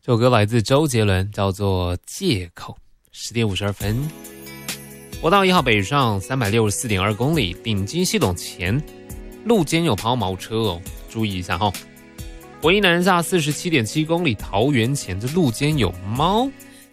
这首歌来自周杰伦，叫做《借口》。10点52分，国道1号北上364.2公里，顶基系统前路肩有抛锚车哦，注意一下哈。国一南下47.7公里，桃园前这路肩有猫。